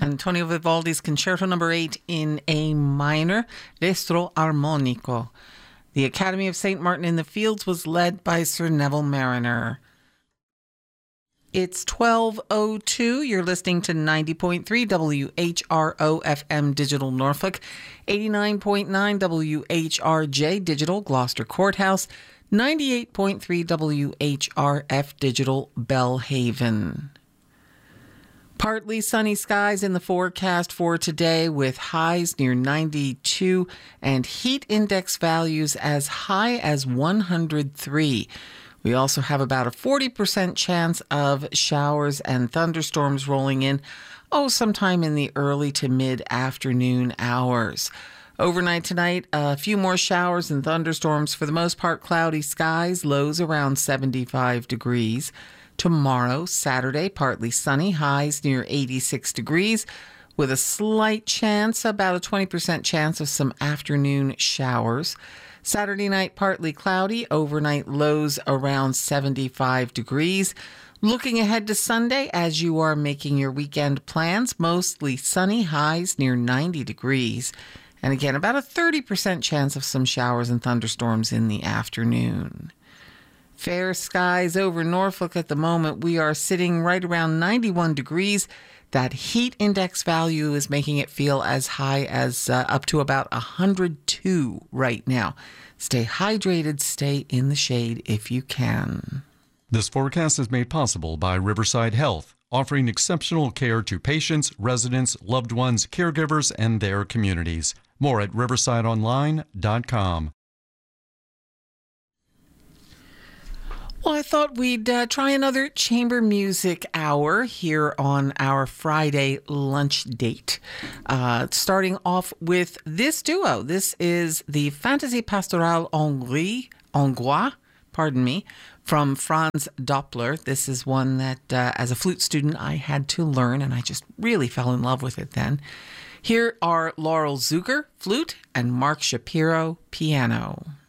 Antonio Vivaldi's Concerto No. 8 in A minor, Destro Armonico. The Academy of St. Martin in the Fields was led by Sir Neville Mariner. It's 12:02. You're listening to 90.3 WHRO FM Digital Norfolk, 89.9 WHRJ Digital Gloucester Courthouse, 98.3 WHRF Digital Bellhaven. Partly sunny skies in the forecast for today with highs near 92 and heat index values as high as 103. We also have about a 40% chance of showers and thunderstorms rolling in, sometime in the early to mid-afternoon hours. Overnight tonight, a few more showers and thunderstorms. For the most part, cloudy skies, lows around 75 degrees. Tomorrow, Saturday, partly sunny, highs near 86 degrees, with a slight chance, about a 20% chance of some afternoon showers. Saturday night, partly cloudy, overnight lows around 75 degrees. Looking ahead to Sunday, as you are making your weekend plans, mostly sunny, highs near 90 degrees. And again, about a 30% chance of some showers and thunderstorms in the afternoon. Fair skies over Norfolk at the moment. We are sitting right around 91 degrees. That heat index value is making it feel as high as up to about 102 right now. Stay hydrated, stay in the shade if you can. This forecast is made possible by Riverside Health, offering exceptional care to patients, residents, loved ones, caregivers, and their communities. More at riversideonline.com. Well, I thought we'd try another chamber music hour here on our Friday lunch date. Starting off with this duo. This is the Fantasy Pastorale Hongrois, from Franz Doppler. This is one that, as a flute student, I had to learn, and I just really fell in love with it then. Here are Laurel Zuger, flute, and Mark Shapiro, piano.